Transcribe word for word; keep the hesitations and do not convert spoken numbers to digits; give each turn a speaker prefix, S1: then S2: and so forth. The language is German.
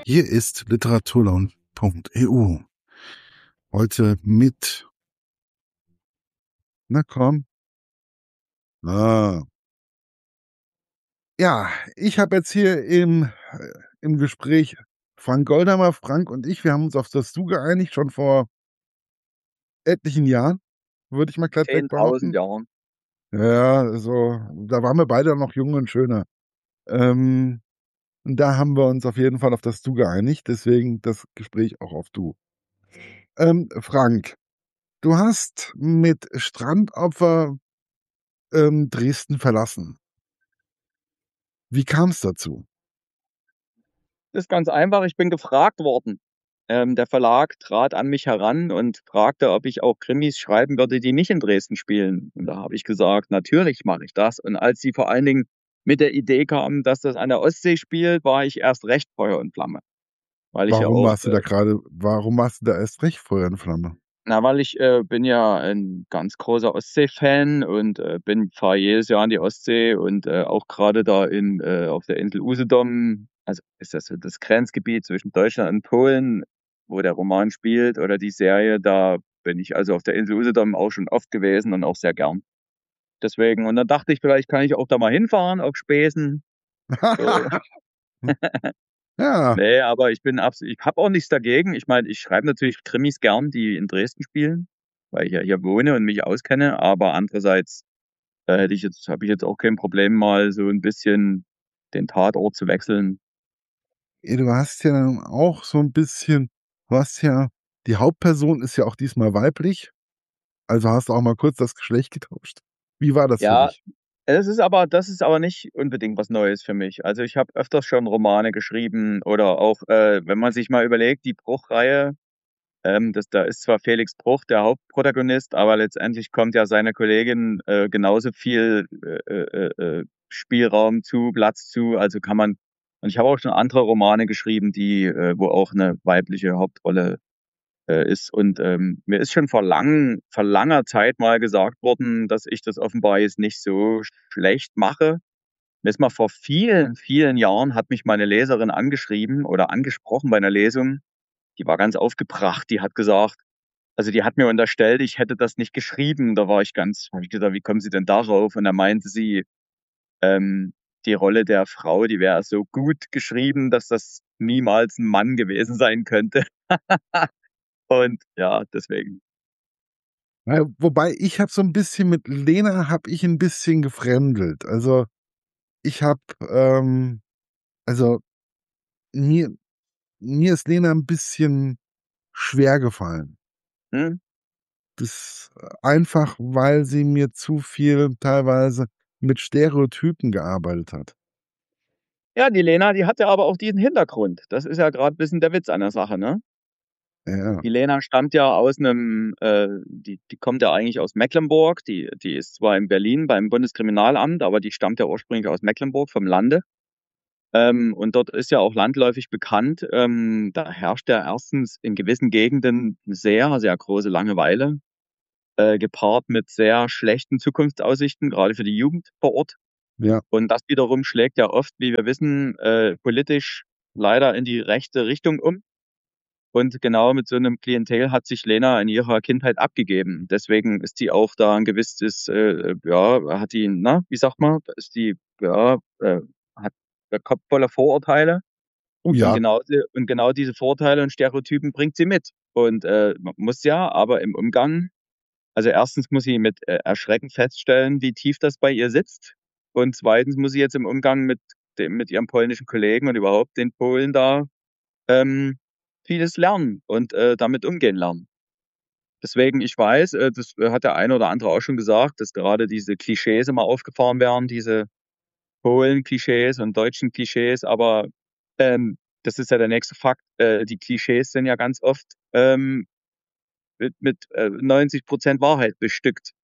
S1: Hier ist literaturlaune punkt e u. Heute mit... Na komm. Ah. Ja, ich habe jetzt hier im, äh, im Gespräch Frank Goldhammer. Frank und ich, wir haben uns auf das Du geeinigt, schon vor etlichen Jahren, würde ich mal glattweg
S2: zehntausend
S1: behaupten.
S2: Jahren.
S1: Ja, so, da waren wir beide noch jung und schöner. Ähm, und da haben wir uns auf jeden Fall auf das Du geeinigt, deswegen das Gespräch auch auf Du. Ähm, Frank, du hast mit Strandopfer ähm, Dresden verlassen. Wie kam's dazu?
S2: Das ist ganz einfach, ich bin gefragt worden. Ähm, der Verlag trat an mich heran und fragte, ob ich auch Krimis schreiben würde, die nicht in Dresden spielen. Und da habe ich gesagt, natürlich mache ich das. Und als sie vor allen Dingen mit der Idee kamen, dass das an der Ostsee spielt, war ich erst recht Feuer und Flamme. Weil ich ja
S1: Warum
S2: auch,
S1: warst du
S2: äh,
S1: da gerade? warum warst du da erst recht Feuer und Flamme?
S2: na, weil ich äh, bin ja ein ganz großer Ostsee-Fan und äh, bin fahre jedes Jahr an die Ostsee und äh, auch gerade da in äh, auf der Insel Usedom, also ist das so das Grenzgebiet zwischen Deutschland und Polen, wo der Roman spielt oder die Serie, da bin ich also auf der Insel Usedom auch schon oft gewesen und auch sehr gern. Deswegen und dann dachte ich, vielleicht kann ich auch da mal hinfahren auf Spesen. Äh,
S1: Ja,
S2: ne, aber ich bin abs ich habe auch nichts dagegen. Ich meine, ich schreibe natürlich Krimis gern, die in Dresden spielen, weil ich ja hier wohne und mich auskenne, aber andererseits, äh, hätte ich jetzt habe ich jetzt auch kein Problem, mal so 'n bisschen den Tatort zu wechseln.
S1: ey, du hast ja dann auch so 'n bisschen du hast ja die Hauptperson ist ja auch diesmal weiblich, also hast du auch mal kurz das Geschlecht getauscht. Wie war das für
S2: Ja,
S1: dich?
S2: es ist aber das ist aber nicht unbedingt was Neues für mich. Also, ich habe öfters schon Romane geschrieben oder auch, äh, wenn man sich mal überlegt, die Bruch-Reihe, ähm, das da ist zwar Felix Bruch der Hauptprotagonist, aber letztendlich kommt ja seiner Kollegin, äh, genauso viel, äh, äh, äh, Spielraum zu, Platz zu. Also, kann man und ich habe auch schon andere Romane geschrieben, die äh, wo auch 'ne weibliche Hauptrolle, äh, ist. Und, ähm, mir ist schon vor lang vor langer Zeit mal gesagt worden, dass ich das offenbar jetzt nicht so schlecht mache. Mir ist mal vor vielen, vielen Jahren hat mich meine Leserin angeschrieben oder angesprochen bei 'ner Lesung. Die war ganz aufgebracht. Die hat gesagt also, die hat mir unterstellt, ich hätte das nicht geschrieben. Da war ich ganz habe ich gesagt: „Wie kommen Sie denn darauf?“ Und da meinte sie, ähm, die Rolle der Frau, die wäre so gut geschrieben, dass das niemals 'n Mann gewesen sein könnte. Und ja, deswegen.
S1: Ja, wobei ich habe so 'n bisschen mit Lena habe ich 'n bisschen gefremdelt. Also, ich habe, ähm also, mir mir ist Lena 'n bisschen schwer gefallen.
S2: Mhm.
S1: Das einfach, weil sie mir zu viel teilweise mit Stereotypen gearbeitet hat.
S2: Ja, die Lena, die hat ja aber auch diesen Hintergrund. Das ist ja grad bisschen der Witz an der Sache, ne?
S1: Ja.
S2: Die Lena stammt ja aus 'nem äh, die die kommt ja eigentlich aus Mecklenburg. Die die ist zwar in Berlin beim Bundeskriminalamt, aber die stammt ja ursprünglich aus Mecklenburg vom Lande. Ähm, und dort ist ja auch landläufig bekannt, ähm, da herrscht ja erstens in gewissen Gegenden 'ne sehr, sehr große Langeweile, äh, gepaart mit sehr schlechten Zukunftsaussichten, grade für die Jugend vor Ort.
S1: Ja.
S2: Und das wiederum schlägt ja oft, wie wir wissen, äh, politisch leider in die rechte Richtung um. Und genau mit so 'nem Klientel hat sich Lena in ihrer Kindheit abgegeben. Deswegen ist die auch da 'n gewisses, äh, ja, hat die na, wie sagt man? Da ist die, ja, äh, hat der Kopf voller Vorurteile.
S1: Oh
S2: Und
S1: ja.
S2: genau die und genau diese Vorurteile und Stereotypen bringt sie mit. Und, äh, m muss ja aber im Umgang also, erstens muss sie mit, äh, Erschrecken feststellen, wie tief das bei ihr sitzt. Und zweitens muss sie jetzt im Umgang mit dem mit ihrem polnischen Kollegen und überhaupt den Polen da, ähm, vieles lernen und, äh, damit umgehen lernen. Deswegen, ich weiß, äh, das hat der eine oder andere auch schon gesagt, dass gerade diese Klischees immer aufgefahren werden, diese Polen-Klischees und deutschen Klischees, aber, ähm, das ist ja der nächste Fakt. Äh, die Klischees sind ja ganz oft, ähm, mit mit, äh, neunzig Prozent Wahrheit bestückt.